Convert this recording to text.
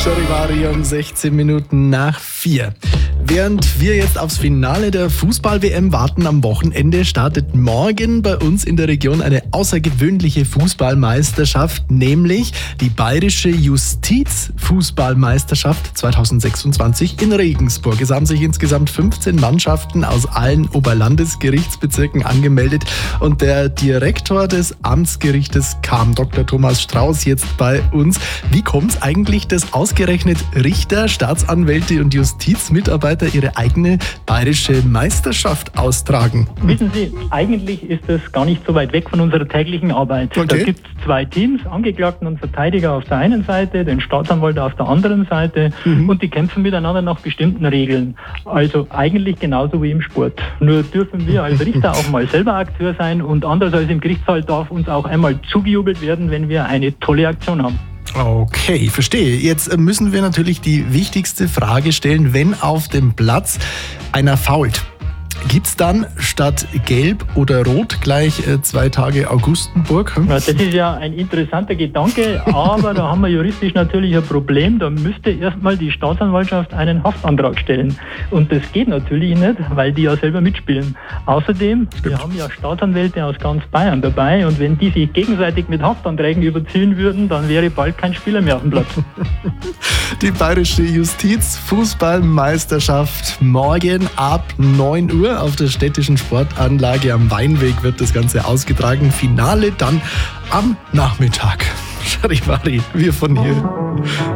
Charivari um 16 Minuten nach 4. Während wir jetzt aufs Finale der Fußball-WM warten am Wochenende, startet morgen bei uns in der Region eine außergewöhnliche Fußballmeisterschaft, nämlich die Bayerische Justiz-Fußballmeisterschaft 2026 in Regensburg. Es haben sich insgesamt 15 Mannschaften aus allen Oberlandesgerichtsbezirken angemeldet und der Direktor des Amtsgerichtes kam, Dr. Thomas Strauß, jetzt bei uns. Wie kommt es eigentlich, dass ausgerechnet Richter, Staatsanwälte und Justizmitarbeiter ihre eigene bayerische Meisterschaft austragen? Wissen Sie, eigentlich ist das gar nicht so weit weg von unserer täglichen Arbeit. Okay. Da gibt es zwei Teams, Angeklagten und Verteidiger auf der einen Seite, den Staatsanwalt auf der anderen Seite und die kämpfen miteinander nach bestimmten Regeln. Also eigentlich genauso wie im Sport. Nur dürfen wir als Richter auch mal selber Akteur sein und anders als im Gerichtssaal darf uns auch einmal zugejubelt werden, wenn wir eine tolle Aktion haben. Okay, verstehe. Jetzt müssen wir natürlich die wichtigste Frage stellen, wenn auf dem Platz einer fault. Gibt es dann statt Gelb oder Rot gleich 2 Tage Augustenburg? Ja, das ist ja ein interessanter Gedanke, aber da haben wir juristisch natürlich ein Problem. Da müsste erstmal die Staatsanwaltschaft einen Haftantrag stellen. Und das geht natürlich nicht, weil die ja selber mitspielen. Außerdem, wir haben ja Staatsanwälte aus ganz Bayern dabei und wenn die sich gegenseitig mit Haftanträgen überziehen würden, dann wäre bald kein Spieler mehr auf dem Platz. Die Bayerische Justiz-Fußballmeisterschaft morgen ab 9 Uhr auf der städtischen Sportanlage am Weinweg wird das Ganze ausgetragen. Finale dann am Nachmittag. Charivari, wir von hier.